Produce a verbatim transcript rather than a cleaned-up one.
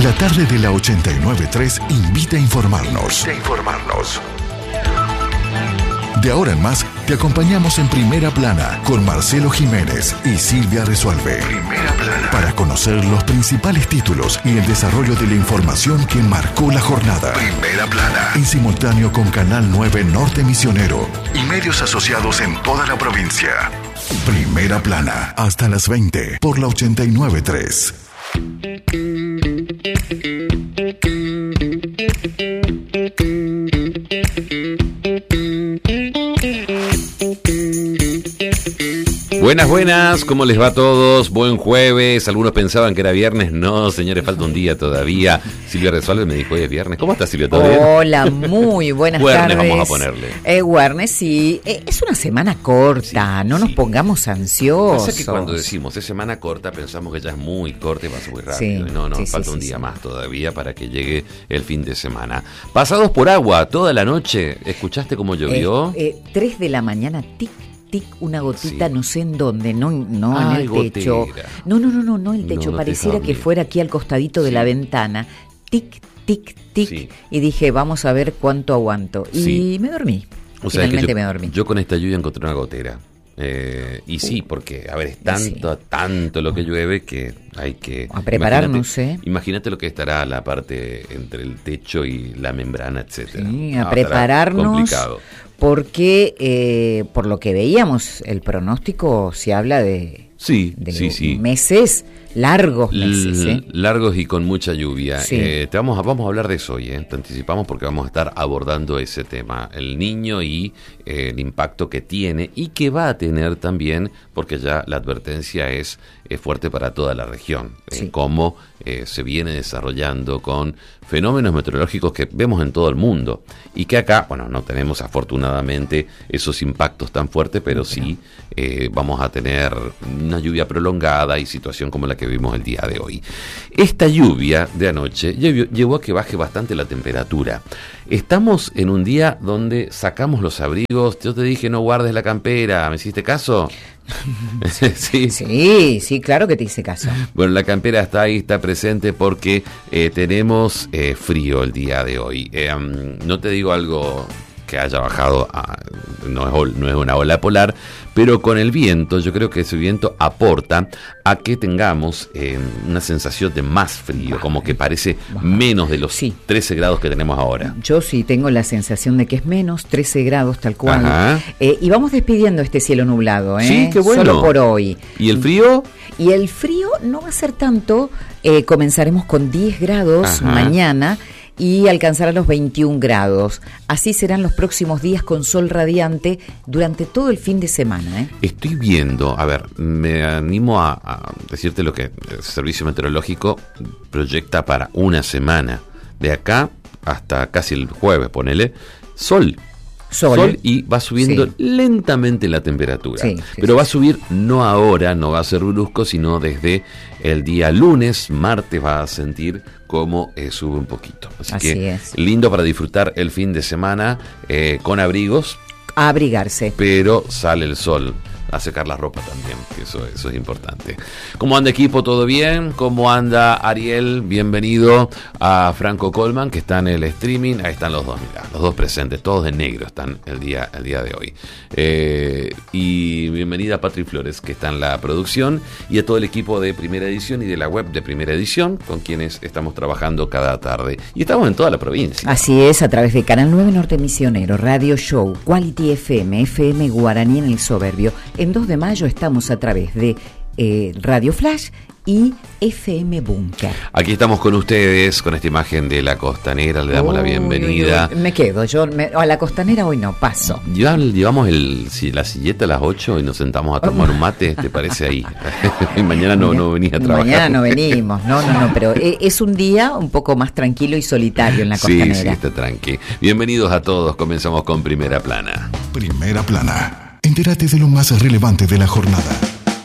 La tarde de la ochenta y nueve punto tres invita a informarnos. Invita a informarnos. De ahora en más, te acompañamos en Primera Plana con Marcelo Jiménez y Silvia Resuelve. Primera Plana. Para conocer los principales títulos y el desarrollo de la información que marcó la jornada. Primera Plana. En simultáneo con Canal nueve Norte Misionero y medios asociados en toda la provincia. Primera Plana. Hasta las veinte por la ochenta y nueve punto tres. Buenas, buenas, ¿cómo les va a todos? Buen jueves, algunos pensaban que era viernes, no, señores, falta un día todavía. Silvia Resuelve me dijo, hoy es viernes. ¿Cómo estás, Silvia? ¿Todo bien? Hola, muy buenas Juernes tardes. Vamos a ponerle. Eh, Juernes, sí, eh, es una semana corta, sí, no nos sí. pongamos ansiosos. Pasa que cuando decimos es semana corta, pensamos que ya es muy corta y pasa muy rápido. Sí, no, no, sí, falta sí, un sí, día sí. más todavía para que llegue el fin de semana. Pasados por agua toda la noche, ¿escuchaste cómo llovió? Eh, eh, tres de la mañana, tic, tic, una gotita, Sí. no sé en dónde, no, no Ah, en el gotera. techo. No, no, no, no, no el techo, No, no te pareciera dejaban que ver. fuera aquí al costadito de Sí. la ventana. Tic, tic, tic. Sí. Y dije, vamos a ver cuánto aguanto. Y Sí. me dormí. O sea, es que Finalmente yo, me dormí. yo con esta lluvia encontré una gotera. Eh, y sí, porque, a ver, es tanto, Sí. tanto lo que llueve que hay que... A prepararnos, imagínate, ¿eh? Imagínate lo que estará la parte entre el techo y la membrana, etcétera. Sí, a No, estará prepararnos. complicado. Porque, eh, por lo que veíamos, el pronóstico se habla de, Sí, de sí, sí. meses, largos meses. L- ¿eh? Largos y con mucha lluvia. Sí. Eh, te vamos, a, vamos a hablar de eso hoy, ¿eh? Te anticipamos porque vamos a estar abordando ese tema, el niño y eh, el impacto que tiene y que va a tener también, porque ya la advertencia es, es fuerte para toda la región, Sí. eh, cómo eh, se viene desarrollando con fenómenos meteorológicos que vemos en todo el mundo y que acá, bueno, no tenemos afortunadamente esos impactos tan fuertes, pero sí eh, vamos a tener una lluvia prolongada y situación como la que vimos el día de hoy. Esta lluvia de anoche llevó, llevó a que baje bastante la temperatura. Estamos en un día donde sacamos los abrigos. Yo te dije no guardes la campera, ¿me hiciste caso? Sí. Sí, sí, claro que te hice caso. Bueno, la campera está ahí, está presente porque eh, tenemos eh, frío el día de hoy. Eh, um, no te digo algo que haya bajado, a, no, es, ol- no es una ola polar, pero con el viento, yo creo que ese viento aporta a que tengamos eh, una sensación de más frío, Baja, como que parece baja. menos de los Sí. trece grados que tenemos ahora. Yo sí tengo la sensación de que es menos, trece grados tal cual. Ajá. Eh, y vamos despidiendo este cielo nublado, ¿eh? Sí, qué bueno. Solo por hoy. ¿Y el frío? Y el frío no va a ser tanto, eh, comenzaremos con diez grados Ajá. mañana y alcanzará los veintiún grados. Así serán los próximos días con sol radiante durante todo el fin de semana, ¿eh? Estoy viendo, a ver, me animo a, a decirte lo que el Servicio Meteorológico proyecta para una semana, de acá hasta casi el jueves, ponele, sol. Sol. Sol y va subiendo Sí. lentamente la temperatura. Sí, sí, pero sí, va a sí. subir no ahora, no va a ser brusco, sino desde el día lunes, martes va a sentir cómo eh, sube un poquito. Así, Así que es. lindo para disfrutar el fin de semana eh, con abrigos, A abrigarse. pero sale el sol a secar la ropa también, que eso, eso es importante. ¿Cómo anda equipo? ¿Todo bien? ¿Cómo anda Ariel? Bienvenido a Franco Colman, que está en el streaming. Ahí están los dos, mirá, los dos presentes, todos de negro están el día, el día de hoy. Eh, y bienvenida a Patri Flores, que está en la producción, y a todo el equipo de Primera Edición y de la web de Primera Edición, con quienes estamos trabajando cada tarde. Y estamos en toda la provincia. Así es, a través de Canal nueve Norte Misionero, Radio Show, Quality F M, F M Guaraní en el Soberbio. En dos de mayo estamos a través de eh, Radio Flash y F M Bunker. Aquí estamos con ustedes, con esta imagen de la costanera, le damos la Uy, bienvenida. uy, uy, me quedo, yo me- a la costanera hoy no paso. Ya llevamos el, si, la silleta a las ocho y nos sentamos a tomar un mate, ¿te parece ahí? Y mañana no, no venís a trabajar. Mañana no venimos, no, no, no, pero eh, es un día un poco más tranquilo y solitario en la Sí, costanera. sí, está tranqui. Bienvenidos a todos, comenzamos con Primera Plana. Primera Plana. Entérate de lo más relevante de la jornada.